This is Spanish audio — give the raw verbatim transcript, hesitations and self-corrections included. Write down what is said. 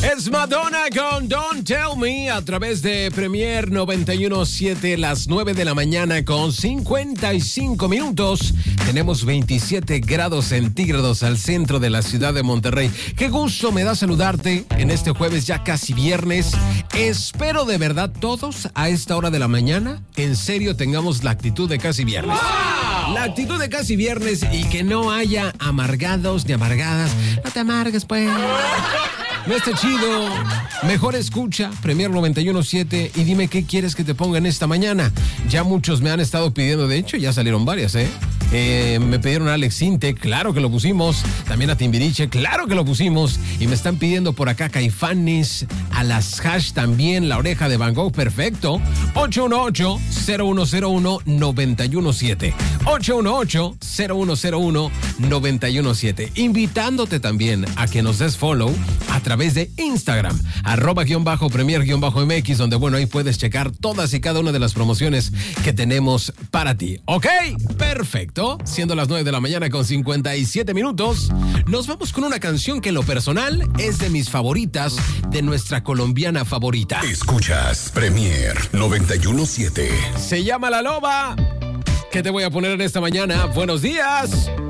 Es Madonna con Don't Tell Me a través de Premier noventa y uno punto siete, las nueve de la mañana con cincuenta y cinco minutos. Tenemos veintisiete grados centígrados al centro de la ciudad de Monterrey. Qué gusto me da saludarte en este jueves, ya casi viernes. Espero de verdad todos a esta hora de la mañana, en serio, tengamos la actitud de casi viernes. ¡Wow! La actitud de casi viernes y que no haya amargados ni amargadas. No te amargues, pues. No está chido. Mejor escucha Premier noventa y uno punto siete y dime qué quieres que te ponga en esta mañana. Ya muchos me han estado pidiendo, de hecho ya salieron varias, ¿eh? Eh, me pidieron a Alex Inte, claro que lo pusimos. También a Timbiriche, claro que lo pusimos. Y me están pidiendo por acá Caifanes, a las Hash también, La Oreja de Van Gogh, perfecto. ocho uno ocho, cero uno cero uno, nueve uno siete. ocho uno ocho, cero uno cero uno, nueve uno siete. Invitándote también a que nos des follow a través de Instagram, arroba guión bajo premier guión bajo mx, donde bueno, ahí puedes checar todas y cada una de las promociones que tenemos para ti. ¿Ok? Perfecto. Siendo las nueve de la mañana con cincuenta y siete minutos, nos vamos con una canción que en lo personal es de mis favoritas, de nuestra colombiana favorita. Escuchas Premier noventa y uno punto siete. Se llama La Loba. ¿Qué te voy a poner en esta mañana? Buenos días.